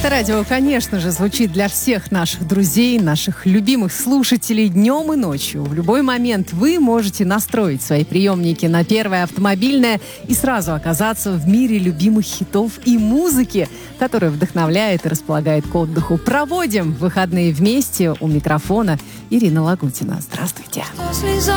Это радио, конечно же, звучит для всех наших друзей, наших любимых слушателей днем и ночью. В любой момент вы можете настроить свои приемники на первое автомобильное и сразу оказаться в мире любимых хитов и музыки, которая вдохновляет и располагает к отдыху. Проводим выходные вместе. У микрофона Ирина Лагутина. Здравствуйте. Слеза